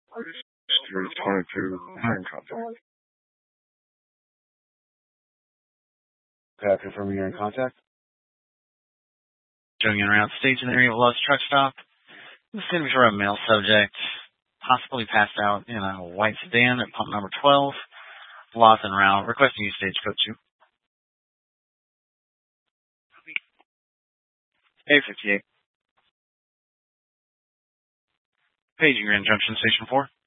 Series 22, in contact. Pat, confirming you're in contact. Going around stage in the area of Love's truck stop. This is going to be for a male subject, possibly passed out in a white sedan at pump number 12. Lost en route, requesting use stagecoach 2. A58. Paging Grand Junction Station 4.